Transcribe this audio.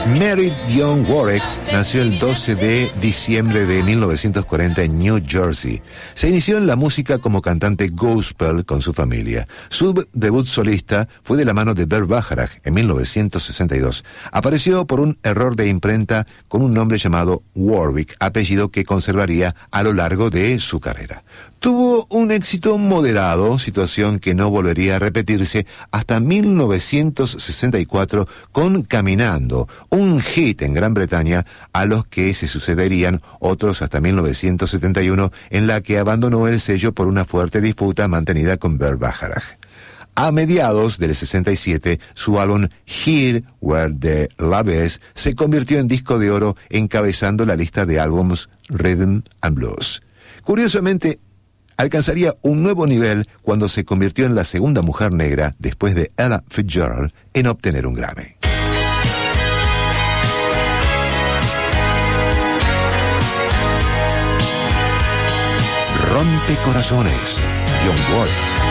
Mary Dionne Warwick nació el 12 de diciembre de 1940 en New Jersey. Se inició en la música como cantante gospel con su familia. Su debut solista fue de la mano de Burt Bacharach en 1962. Apareció por un error de imprenta con un nombre llamado Warwick, apellido que conservaría a lo largo de su carrera. Tuvo un éxito moderado, situación que no volvería a repetirse hasta 1964 con Caminando, un hit en Gran Bretaña, a los que se sucederían otros hasta 1971, en la que abandonó el sello por una fuerte disputa mantenida con Burt Bacharach. A mediados del 67, su álbum Here Where the Love Is se convirtió en disco de oro, encabezando la lista de álbumes Rhythm and Blues. Curiosamente, alcanzaría un nuevo nivel cuando se convirtió en la segunda mujer negra, después de Ella Fitzgerald, en obtener un Grammy. Rompe corazones, Dionne Warwick.